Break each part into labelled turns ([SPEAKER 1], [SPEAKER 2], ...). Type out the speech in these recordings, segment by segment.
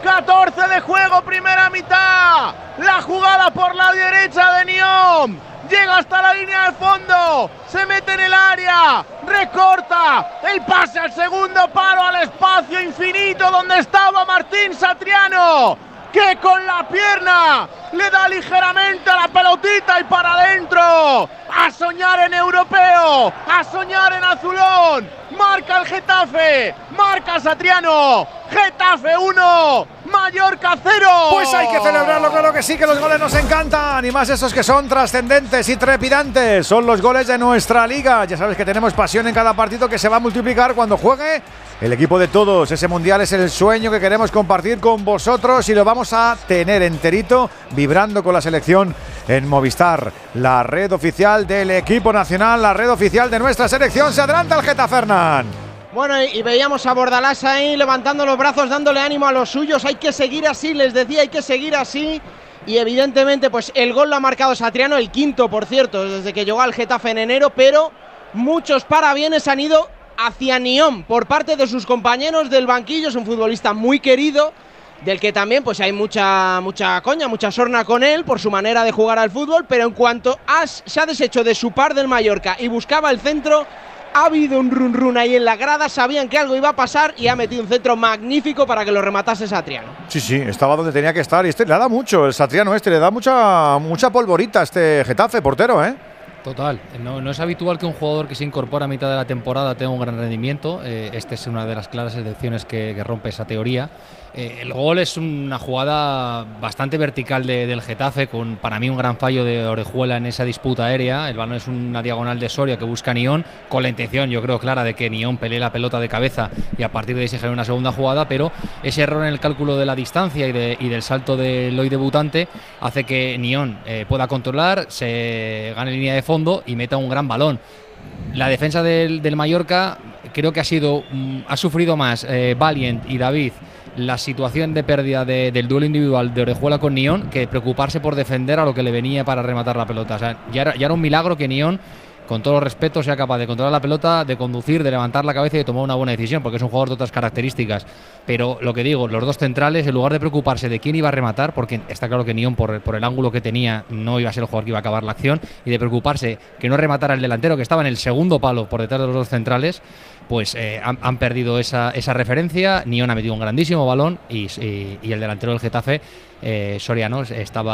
[SPEAKER 1] 14 de juego, primera mitad. La jugada por la derecha de Nyom. Llega hasta la línea de fondo. Se mete en el área. Recorta. El pase al segundo palo, al espacio infinito donde estaba Martín Satriano, que con la pierna le da ligeramente a la pelotita y para adentro. A soñar en europeo, a soñar en azulón. Marca el Getafe, marca Satriano. Getafe 1, Mallorca 0.
[SPEAKER 2] Pues hay que celebrarlo, claro que sí, que los goles nos encantan. Y más esos que son trascendentes y trepidantes. Son los goles de nuestra liga. Ya sabes que tenemos pasión en cada partido que se va a multiplicar cuando juegue el equipo de todos. Ese mundial es el sueño que queremos compartir con vosotros y lo vamos a tener enterito vibrando con la selección en Movistar, la red oficial del equipo nacional, la red oficial de nuestra selección. Se adelanta el Getafe, Hernán.
[SPEAKER 3] Bueno, y veíamos a Bordalás ahí levantando los brazos, dándole ánimo a los suyos. Hay que seguir así, les decía, hay que seguir así. Y evidentemente, pues el gol lo ha marcado Satriano, el quinto, por cierto, desde que llegó al Getafe en enero. Pero muchos parabienes han ido hacia Nyom por parte de sus compañeros del banquillo. Es un futbolista muy querido, del que también pues hay mucha coña, mucha sorna con él por su manera de jugar al fútbol. Pero en cuanto se ha deshecho de su par del Mallorca y buscaba el centro, ha habido un run ahí en la grada, sabían que algo iba a pasar y ha metido un centro magnífico para que lo rematase Satriano.
[SPEAKER 2] Sí, estaba donde tenía que estar y le da mucho, el Satriano le da mucha polvorita a este Getafe, portero, ¿eh?
[SPEAKER 4] Total, no es habitual que un jugador que se incorpora a mitad de la temporada tenga un gran rendimiento. Esta es una de las claras excepciones que rompe esa teoría. El gol es una jugada bastante vertical del Getafe, con para mí un gran fallo de Orejuela en esa disputa aérea. El balón es una diagonal de Soria que busca Nyom, con la intención, yo creo, clara de que Nyom pelee la pelota de cabeza y a partir de ahí se genera una segunda jugada, pero ese error en el cálculo de la distancia y del salto del hoy debutante hace que Nyom pueda controlar, se gane línea de fondo y meta un gran balón. La defensa del Mallorca creo que ha sufrido más Valiant y David la situación de pérdida del duelo individual de Orejuela con Nyom que preocuparse por defender a lo que le venía para rematar la pelota. O sea, ya era un milagro que Nyom, con todo el respeto, sea capaz de controlar la pelota, de conducir, de levantar la cabeza y de tomar una buena decisión, porque es un jugador de otras características. Pero lo que digo, los dos centrales, en lugar de preocuparse de quién iba a rematar, porque está claro que Nyom por el ángulo que tenía no iba a ser el jugador que iba a acabar la acción, y de preocuparse que no rematara el delantero, que estaba en el segundo palo por detrás de los dos centrales, pues han perdido esa referencia. Nyom ha metido un grandísimo balón y el delantero del Getafe, Satriano,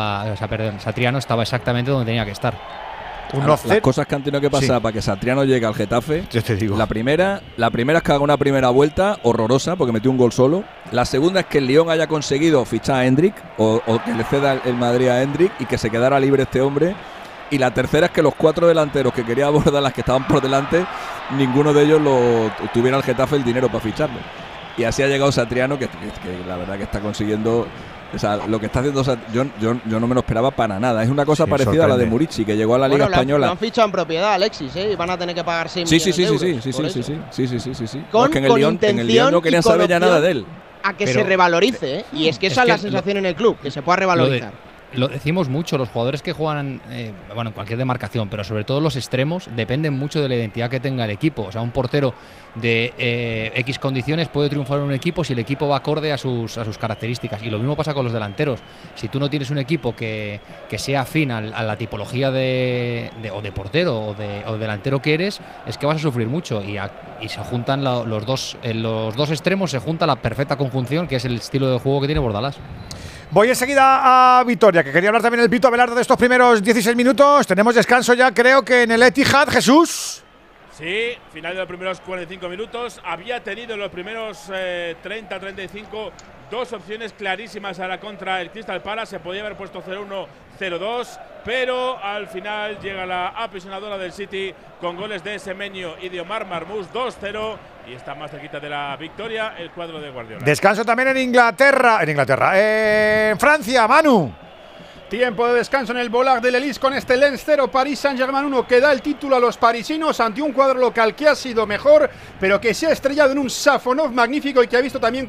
[SPEAKER 4] estaba exactamente donde tenía que estar.
[SPEAKER 5] Las cosas que han tenido que pasar para que Satriano llegue al Getafe.
[SPEAKER 2] Yo te digo.
[SPEAKER 5] La primera es que haga una primera vuelta horrorosa porque metió un gol solo. La segunda es que el Lyon haya conseguido fichar a Hendrik o que le ceda el Madrid a Hendrik y que se quedara libre este hombre. Y la tercera es que los cuatro delanteros que quería abordar, las que estaban por delante, ninguno de ellos tuviera el Getafe el dinero para ficharlo. Y así ha llegado Satriano, que la verdad que está consiguiendo. O sea, lo que está haciendo yo no me lo esperaba para nada. Es una cosa parecida a la de Murici, que llegó a la Liga Española.
[SPEAKER 3] Lo han fichado en propiedad, Alexis, y van a tener que pagar 6 millones de euros. Sí.
[SPEAKER 5] Porque en el Lyon no querían saber ya nada de él.
[SPEAKER 3] A que se revalorice, y es que esa es la sensación en el club, que se pueda revalorizar.
[SPEAKER 4] Lo decimos mucho, los jugadores que juegan en cualquier demarcación, pero sobre todo los extremos, dependen mucho de la identidad que tenga el equipo. O sea, un portero de X condiciones puede triunfar en un equipo si el equipo va acorde a sus características. Y lo mismo pasa con los delanteros. Si tú no tienes un equipo que sea afín a la tipología de portero o de delantero que eres, es que vas a sufrir mucho. Y se juntan los dos extremos, se junta la perfecta conjunción, que es el estilo de juego que tiene Bordalás.
[SPEAKER 2] Voy enseguida a Vitoria, que quería hablar también el Pito Abelardo de estos primeros 16 minutos. Tenemos descanso ya, creo que en el Etihad, Jesús.
[SPEAKER 6] Sí, final de los primeros 45 minutos. Había tenido en los primeros 30-35 dos opciones clarísimas a la contra el Crystal Palace. Se podía haber puesto 0-1, 0-2, pero al final llega la aprisionadora del City con goles de Semenyo y de Omar Marmoush, 2-0, y está más cerquita de la victoria el cuadro de Guardiola.
[SPEAKER 2] Descanso también en Inglaterra. En Francia, Manu.
[SPEAKER 7] Tiempo de descanso en el Bollard de l'Elysée con este Lens 0, Paris Saint-Germain 1, que da el título a los parisinos ante un cuadro local que ha sido mejor, pero que se ha estrellado en un Safonov magnífico y que ha visto también